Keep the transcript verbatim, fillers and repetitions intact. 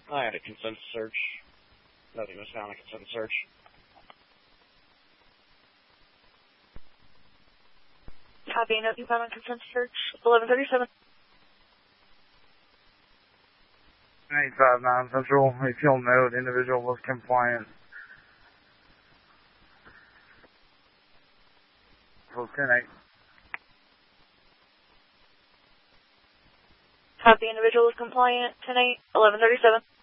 I had a consent search. Nothing was found in a consent search. Copy, nothing found on consent search. eleven thirty-seven. eight five nine Central, if you'll note, individual was compliant. So ten eight. Copy, individual is compliant. ten eight, eleven thirty-seven.